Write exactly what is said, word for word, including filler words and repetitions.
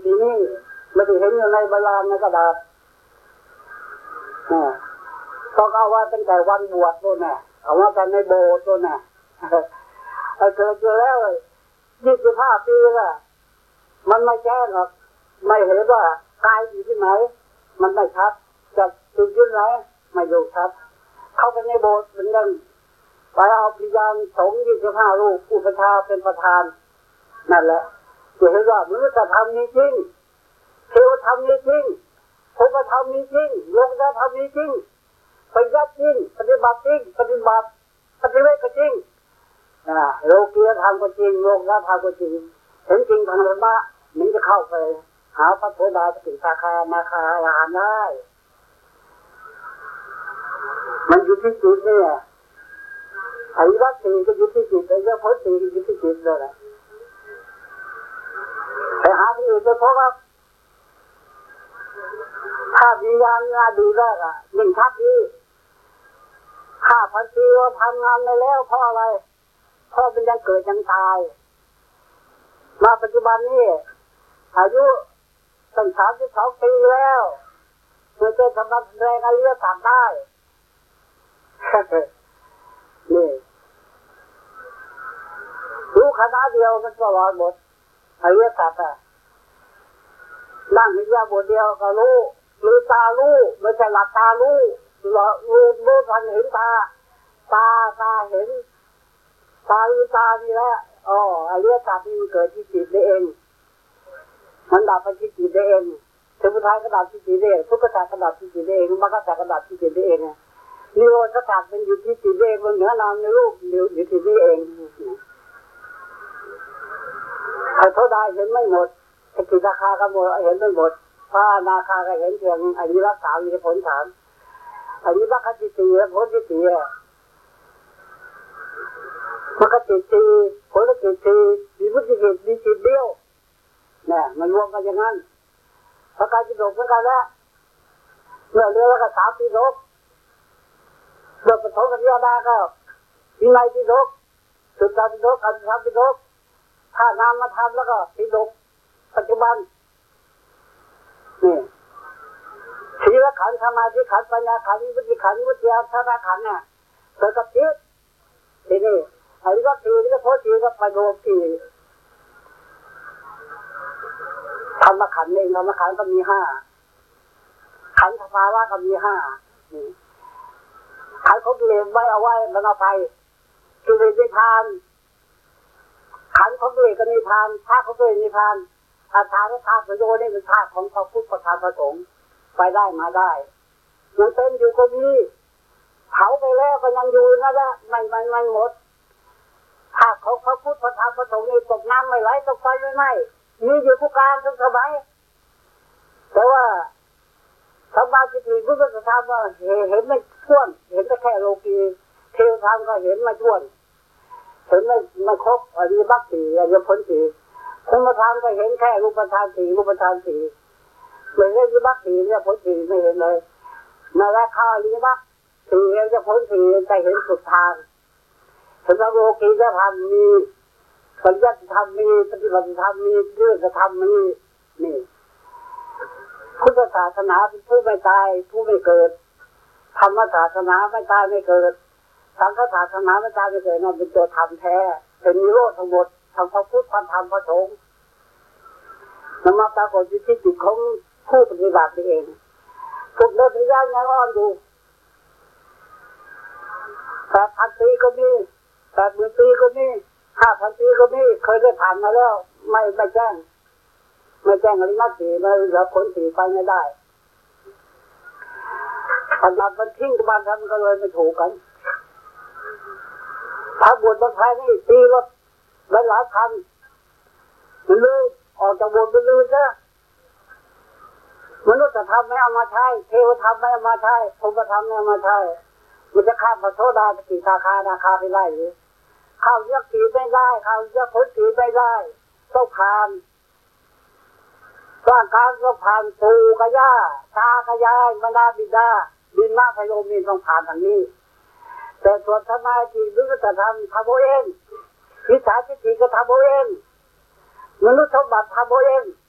ที่นี่ไม่ได้เห็นอยู่ในโบราณในกระดาษเนี่ยต้องเอาว่าตั้งแต่วันบวชด้วยนะเอาว่ากันในโบสถ์ด้วยนะเกิดอยู่แล้วยี่สิบห้าปีละมันไม่แจ้งหรอกไม่เห็นว่ากายอยู่ที่ไหนมันไม่ชัดจะจุดยืนไหนไม่อยู่ชัดเข้าไปในโบสถ์เหมือนกันไปเอาพิยานสงฆ์ยี่สิบห้ารูปอุปชาเป็นประธานนั่นแหละจะเห็นว่ามนุษยธรรมมีจริงเทวธรรมมีจริงภูมิธรรมมีจริงโลกธรรมมีจริงปฏิบัติจริงปฏิบัติจริงปฏิบัติปฏิเวทก็จริงนะโลกียธรรมก็จริงโลกธรรมก็จริงเห็นจริงทางธรรมะมันจะเข้าไปหาพระโสดาสกิทาคานาคาอรหันต์ได้มันอยู่ที่จิตเนี่ยอริยสัจสี่ก็อยู่ที่จิตอริยผลสี่ก็อยู่ที่จิตเลยแหละไปหาที่อื่นไปเพราะว่าถ้าวิญญาณงานดีแล้วอ่ะยิ่งชัดดีข้าพันปีว่าทำงานไปแล้วเพราะอะไรเพราะเป็นยังเกิดยังตายมาปัจจุบันนี้อายุตั้งสามสิบสองปีแล้วไม่ใช่สำนักแรงอริยสัจได้นี่รู้คณะเดียวมันก็รอดหมดอริยสัจอ่ะนั่งวิญญาณบทเดียวก็รู้หรือตารู้ไม่ใช่หลับตารู้รู้รู้ทันเห็นตาตาตาเห็นตาหรือตานี่แหละอ๋ออริยสัจนี่มันเกิดที่จิตนี่เองมันดับไปที่จิตนี่เองสมุทัยก็ดับที่จิตนี่เองทุกข์สัจก็ดับที่จิตนี่เองมรรคสัจก็ดับที่จิตนี่เองนิโรธสัจเป็นอยู่ที่จิตนี่เองมันเหนือนามในรูปอยู่อยู่ที่นี่เองไอ้โสดาเห็นไม่หมดสกิทาคาก็หมดเห็นไม่หมดพระอนาคาก็เห็นเพียงอริยรักษามีผลฐานอริยมรรคจิตสี่ผลจิตสี่มรรคจิตสี่ผลจิตสี่มีพุทธิจิตมีจิตเดียวเนี่ยมันรวมกันอย่างนั้นพระกายจิตโลกเหมือนกันแล้วเมื่อเรียกแล้วก็สามปีโลกเมื่อปฐมกัญญาดาก็วินัยปีโลกสุดท้ายปีโลกอันทำปีโลกถ้านามมาทำแล้วก็ปีโลกปัจจุบันนี่ศีลขันธ์สมาธิขันธ์ปัญญาขันธ์วิมุตติขันธ์วิมุตติญาณสังขันธ์เนี่ยเกิดกับจิตทีนี้อริยสัจสี่ก็โพธิก็ไปรวมที่ธรรมขันธ์เองธรรมขันธ์ก็มีห้าขันธ์สภาวะก็มีห้าขันธ์ของกิเลสไว้เอาไว้มันเอาไปกิเลสนิพพานขันธ์ของกิเลสก็นิพพานธาตุของกิเลสนิพพานอาธาตุธาตุประโยชน์นี่เป็นธาตุของพระพุทธพระธรรมพระสงฆ์ไปได้มาได้ยังเป็นอยู่ก็มีเผาไปแล้วก็ยังอยู่นะจ๊ะไม่ไม่ไม่หมดธาตุของพระพุทธพระธรรมพระสงฆ์นี่ตกน้ำไม่ไหลตกไฟไม่ไหม้มีอยู่ทุกการทุกสมัยแต่ว่าธรรมะจิตวิพุทธธรรมว่าเห็นไม่ท่วนเห็นแต่แค่โลกีเทวธรรมก็เห็นไม่ท่วนเห็นไม่ไม่ครบอริยมรรคสี่อริยผลสี่ภูมิธรรมก็เห็นแค่รูปธรรมสี่รูปธรรมสี่ไม่เห็นอริยมรรคสี่อริยผลสี่ไม่เห็นเลยมาแล้วข้าวอริยมรรคสี่อริยผลสี่แต่เห็นสุดทางสำหรับโลกีจะทำมีปฏิบัติธรรมมีปฏิบัติธรรมมีเรื่องธรรมมีนี่พุทธศาสนาเป็นผู้ไม่ตายผู้ไม่เกิดธรรมศาสนาไม่ตายไม่เกิดสังฆศาสนาไม่ตายไม่เกิดนั่นเป็นตัวธรรมแท้เป็นนิโรธทั้งหมดทั้งพระพุทธพระธรรมพระสงฆ์นำมาปรากฏอยู่ที่จิตของผู้ปฏิบัติเองฝึกเดินไปย่างยังอ่อนอยู่แปดพันปีก็มีแปดหมื่นปีก็มีห้าพันปีก็มีเคยได้ผ่านมาแล้วไม่ไม่แจ้งไม่แจ้งอริยมรรคสี่ไม่เหลือผลสี่ไปไม่ได้ขนาดมันทิ้งกับบ้านทำก็เลยไม่ถูกกันถ้าบวชบางไทยนี่ตีรถหลายหลายคันมันลืมออกจากบวชมันลืมซะมนุษย์ธรรมไม่เอามาใช้เทวธรรมไม่เอามาใช้ภูมิธรรมไม่เอามาใช้มันจะข้ามพระโสดาสกิทาคานาคาไปไล่หรือข้าวยักษ์สีไม่ได้ข้าวยักษ์ผลสีไม่ได้ต้องผ่านร่างกายต้องผ่านปูกระย่าชากระยายมนาบิดาบินมาพยมนี่ต้องผ่านทางนี้แต่ส่วนทนายที่รู้จะทำทำเอาเองวิชาทิฏฐิก็ทำเอาเองมนุษย์สมบัติทำเอาเอง